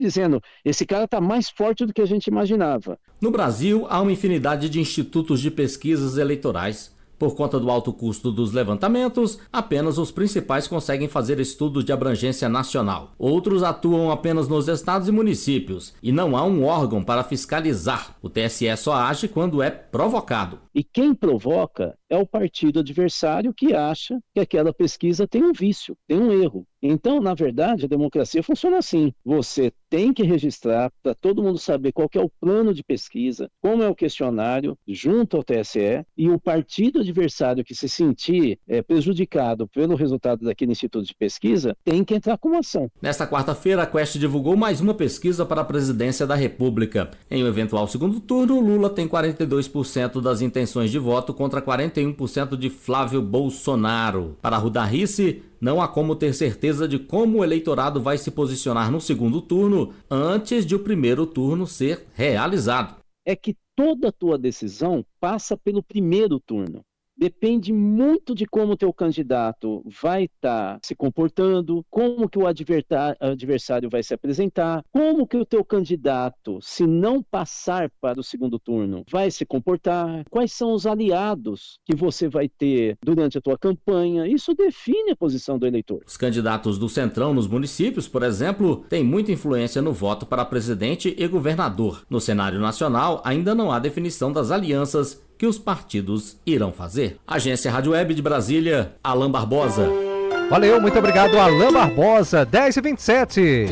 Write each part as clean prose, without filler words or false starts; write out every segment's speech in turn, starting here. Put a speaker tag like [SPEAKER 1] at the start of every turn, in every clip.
[SPEAKER 1] dizendo, esse cara está mais forte do que a gente imaginava.
[SPEAKER 2] No Brasil, há uma infinidade de institutos de pesquisas eleitorais. Por conta do alto custo dos levantamentos, apenas os principais conseguem fazer estudos de abrangência nacional. Outros atuam apenas nos estados e municípios, e não há um órgão para fiscalizar. O TSE só age quando é provocado.
[SPEAKER 1] E quem provoca é o partido adversário que acha que aquela pesquisa tem um vício, tem um erro. Então, na verdade, a democracia funciona assim. Você tem que registrar para todo mundo saber qual que é o plano de pesquisa, como é o questionário, junto ao TSE, e o partido adversário que se sentir prejudicado pelo resultado daquele instituto de pesquisa tem que entrar com uma ação.
[SPEAKER 2] Nesta quarta-feira, a Quest divulgou mais uma pesquisa para a presidência da República. Em um eventual segundo turno, Lula tem 42% das intenções de voto contra 41% de Flávio Bolsonaro. Para Ruda Rissi, não há como ter certeza de como o eleitorado vai se posicionar no segundo turno antes de o primeiro turno ser realizado.
[SPEAKER 1] É que toda a tua decisão passa pelo primeiro turno. Depende muito de como o teu candidato vai estar se comportando, como que o adversário vai se apresentar, como que o teu candidato, se não passar para o segundo turno, vai se comportar, quais são os aliados que você vai ter durante a tua campanha. Isso define a posição do eleitor.
[SPEAKER 2] Os candidatos do Centrão nos municípios, por exemplo, têm muita influência no voto para presidente e governador. No cenário nacional, ainda não há definição das alianças que os partidos irão fazer. Agência Rádio Web de Brasília, Alan Barbosa.
[SPEAKER 3] Valeu, muito obrigado, Alan Barbosa, 10h27.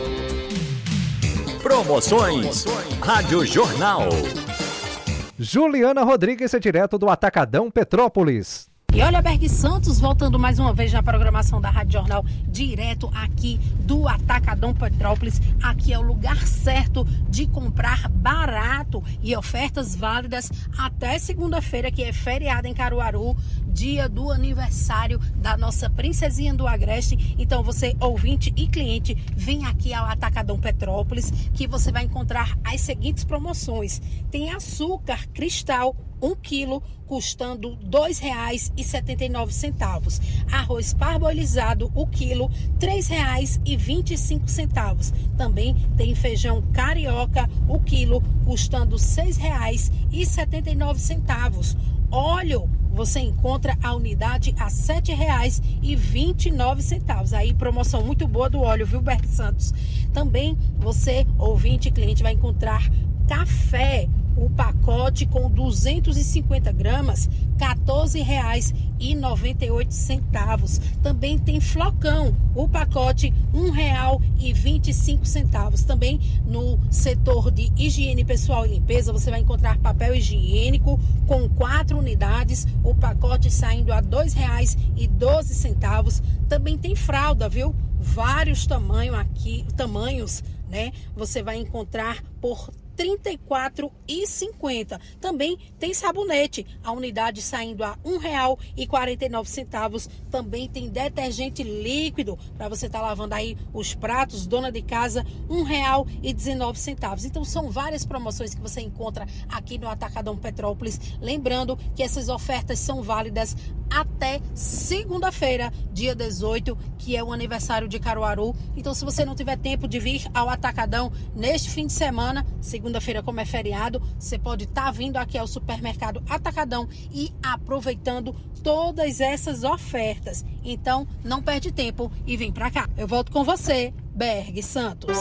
[SPEAKER 4] Promoções Rádio Jornal.
[SPEAKER 3] Juliana Rodrigues é direto do Atacadão Petrópolis.
[SPEAKER 5] E olha, Berg Santos voltando mais uma vez na programação da Rádio Jornal, direto aqui do Atacadão Petrópolis. Aqui é o lugar certo de comprar barato e ofertas válidas até segunda-feira, que é feriado em Caruaru, dia do aniversário da nossa princesinha do Agreste. Então você, ouvinte e cliente, vem aqui ao Atacadão Petrópolis, que você vai encontrar as seguintes promoções. Tem açúcar cristal 1 quilo custando R$ 2,79. Arroz parboilizado, o quilo, R$ 3,25. Também tem feijão carioca, o quilo, custando R$ 6,79. Óleo, você encontra a unidade a R$ 7,29. Aí, promoção muito boa do óleo, viu, Berg Santos? Também você, ouvinte e cliente, vai encontrar café, o pacote com 250 gramas, R$ 14,98. Também tem flocão, o pacote R$ 1,25. Também no setor de higiene pessoal e limpeza, você vai encontrar papel higiênico com 4 unidades, o pacote saindo a R$ 2,12. Também tem fralda, viu? Vários tamanhos, né? Você vai encontrar por R$ 34,50. Também tem sabonete, a unidade saindo a R$ 1,49. Também tem detergente líquido para você estar lavando aí os pratos, dona de casa, R$ 1,19. Então são várias promoções que você encontra aqui no Atacadão Petrópolis. Lembrando que essas ofertas são válidas até segunda-feira, dia 18, que é o aniversário de Caruaru. Então, se você não tiver tempo de vir ao Atacadão neste fim de semana, segunda-feira, como é feriado, você pode estar vindo aqui ao supermercado Atacadão e aproveitando todas essas ofertas. Então, não perde tempo e vem pra cá. Eu volto com você, Berg Santos.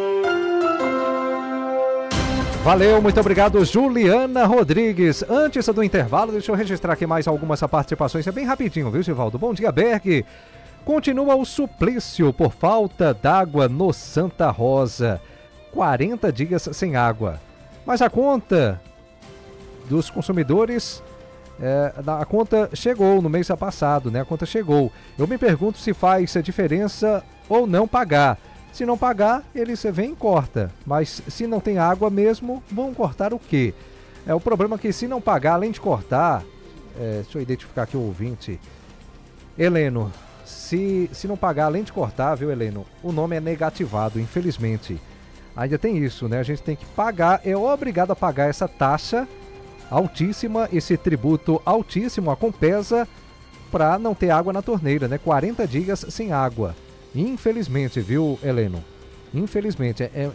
[SPEAKER 3] Valeu, muito obrigado, Juliana Rodrigues. Antes do intervalo, deixa eu registrar aqui mais algumas participações. É bem rapidinho, viu, Givaldo? Bom dia, Berg. Continua o suplício por falta d'água no Santa Rosa. 40 dias sem água. Mas a conta dos consumidores, a conta chegou no mês passado, né? A conta chegou. Eu me pergunto se faz a diferença ou não pagar. Se não pagar, eles vêm e corta. Mas se não tem água mesmo, vão cortar o quê? O problema é que se não pagar, além de cortar... deixa eu identificar aqui o ouvinte. Heleno, se não pagar, além de cortar, viu, Heleno? O nome é negativado, infelizmente. Ainda tem isso, né? A gente tem que pagar, é obrigado a pagar essa taxa altíssima, esse tributo altíssimo, a Compesa, para não ter água na torneira, né? 40 dias sem água. Infelizmente, viu, Heleno? Infelizmente,